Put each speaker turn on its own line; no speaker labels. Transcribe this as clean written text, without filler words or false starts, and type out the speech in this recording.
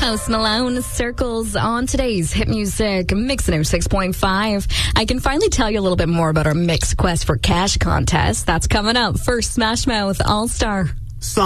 Post Malone, Circles on today's Hit Music Mix 6.5. I can finally tell you a little bit more about our Mix Quest for Cash contest. That's coming up. First, Smash Mouth All-Star.